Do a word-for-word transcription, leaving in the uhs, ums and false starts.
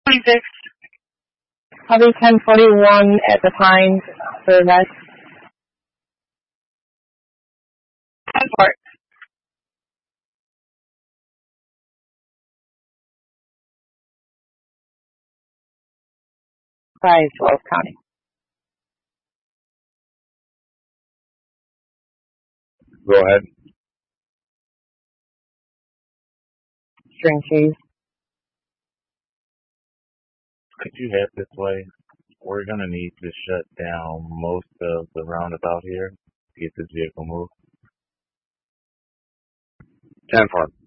twenty-six. Probably ten forty-one at the Pines for the rest. ten Park. Five twelve County. Go ahead. String cheese. Could you head this way? We're gonna need to shut down most of the roundabout here to get this vehicle moved. ten four.